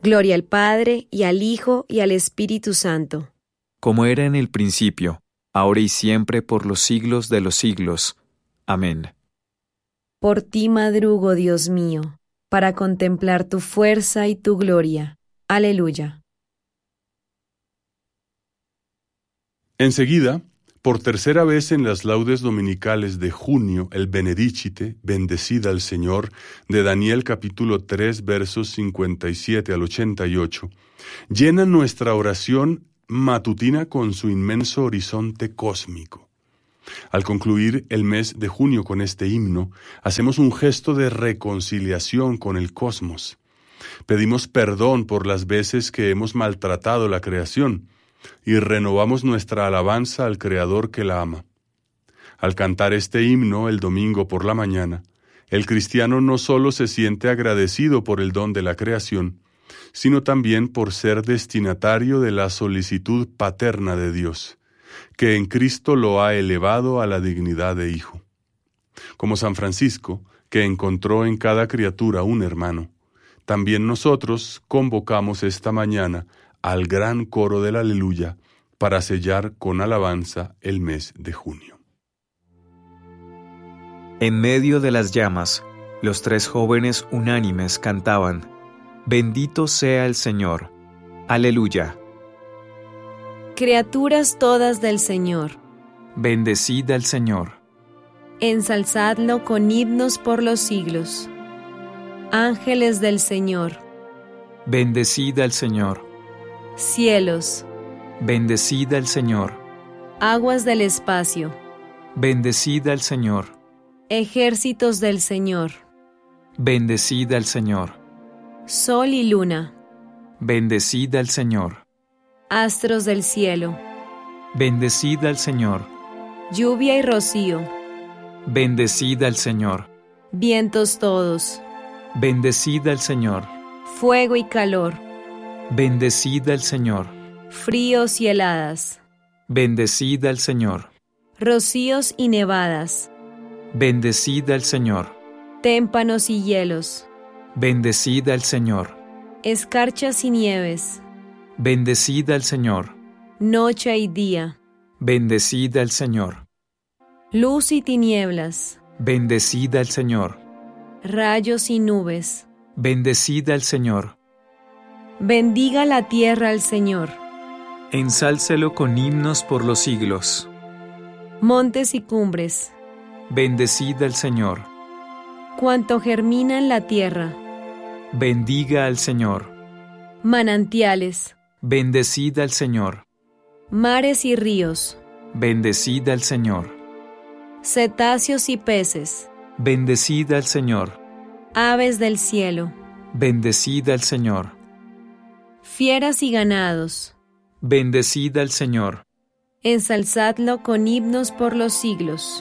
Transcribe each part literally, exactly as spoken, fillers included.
Gloria al Padre, y al Hijo, y al Espíritu Santo. Como era en el principio, ahora y siempre, por los siglos de los siglos. Amén. Por ti madrugo, Dios mío, para contemplar tu fuerza y tu gloria. Aleluya. Enseguida, por tercera vez en las laudes dominicales de junio, el Benedicite, bendecida al Señor, de Daniel capítulo tres, versos cincuenta y siete al ochenta y ocho, llena nuestra oración matutina con su inmenso horizonte cósmico. Al concluir el mes de junio con este himno, hacemos un gesto de reconciliación con el cosmos. Pedimos perdón por las veces que hemos maltratado la creación y renovamos nuestra alabanza al Creador que la ama. Al cantar este himno el domingo por la mañana, el cristiano no solo se siente agradecido por el don de la creación, sino también por ser destinatario de la solicitud paterna de Dios, que en Cristo lo ha elevado a la dignidad de hijo. Como San Francisco, que encontró en cada criatura un hermano, también nosotros convocamos esta mañana al gran coro del Aleluya para sellar con alabanza el mes de junio. En medio de las llamas, los tres jóvenes unánimes cantaban: Bendito sea el Señor. Aleluya. Criaturas todas del Señor, Bendecid al Señor. ensalzadlo con himnos por los siglos. Ángeles del Señor, Bendecid al Señor. cielos, Bendecid al Señor. aguas del espacio, Bendecid al Señor. ejércitos del Señor, Bendecid al Señor. sol y luna, Bendecid al Señor. astros del cielo, Bendecid al Señor. lluvia y rocío, Bendecid al Señor. vientos todos, Bendecid al Señor. fuego y calor, Bendecid al Señor. fríos y heladas, Bendecid al Señor. rocíos y nevadas, Bendecid al Señor. témpanos y hielos, Bendecid al Señor. escarchas y nieves, Bendecid al Señor. noche y día, Bendecid al Señor. luz y tinieblas, Bendecid al Señor. rayos y nubes. Bendecid al Señor. Bendiga la tierra al Señor, Ensálcelo con himnos por los siglos. montes y cumbres, Bendecid al Señor. cuanto germina en la tierra, Bendiga al Señor. manantiales, Bendecid al Señor. mares y ríos, Bendecid al Señor. cetáceos y peces, Bendecid al Señor. aves del cielo, Bendecid al Señor. fieras y ganados, Bendecid al Señor. ensalzadlo con himnos por los siglos.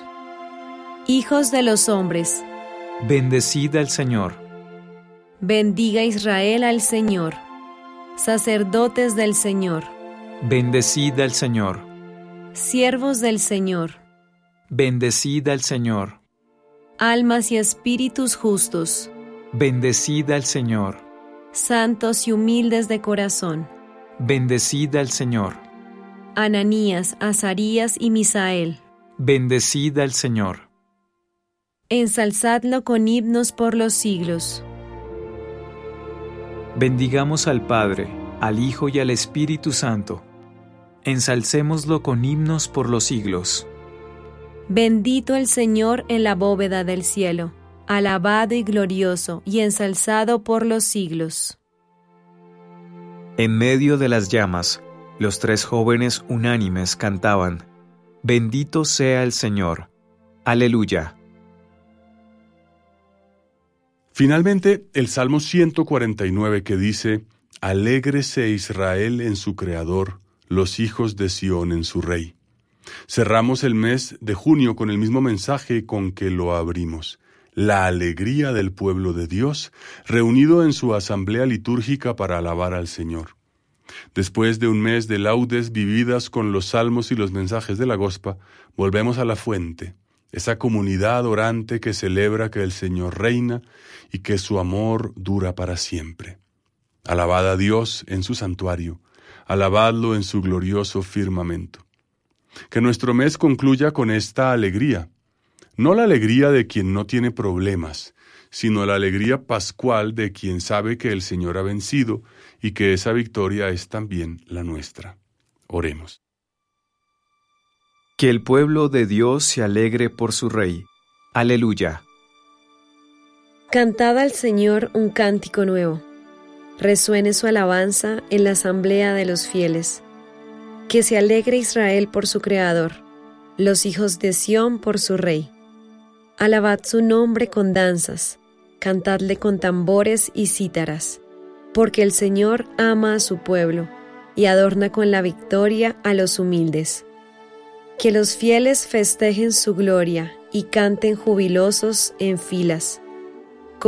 Hijos de los hombres, Bendecid al Señor. bendiga Israel al Señor. Sacerdotes del Señor, Bendecid al Señor. siervos del Señor, Bendecid al Señor. almas y espíritus justos, Bendecid al Señor. santos y humildes de corazón, Bendecid al Señor. Ananías, Azarías y Misael, Bendecid al Señor. ensalzadlo con himnos por los siglos. Bendigamos al Padre, al Hijo y al Espíritu Santo. Ensalcémoslo con himnos por los siglos. Bendito el Señor en la bóveda del cielo, alabado y glorioso y ensalzado por los siglos. En medio de las llamas, los tres jóvenes unánimes cantaban: Bendito sea el Señor. Aleluya. Finalmente, el Salmo ciento cuarenta y nueve que dice: Alégrese Israel en su Creador, los hijos de Sión en su Rey. Cerramos el mes de junio con el mismo mensaje con que lo abrimos: la alegría del pueblo de Dios, reunido en su asamblea litúrgica para alabar al Señor. Después de un mes de laudes vividas con los salmos y los mensajes de la Gospa, volvemos a la fuente, esa comunidad orante que celebra que el Señor reina y que su amor dura para siempre. Alabad a Dios en su santuario, alabadlo en su glorioso firmamento. Que nuestro mes concluya con esta alegría, no la alegría de quien no tiene problemas, sino la alegría pascual de quien sabe que el Señor ha vencido y que esa victoria es también la nuestra. Oremos. Que el pueblo de Dios se alegre por su Rey. Aleluya. Cantad al Señor un cántico nuevo. Resuene su alabanza en la asamblea de los fieles. Que se alegre Israel por su Creador, los hijos de Sión por su Rey. Alabad su nombre con danzas, cantadle con tambores y cítaras, porque el Señor ama a su pueblo y adorna con la victoria a los humildes. Que los fieles festejen su gloria y canten jubilosos en filas.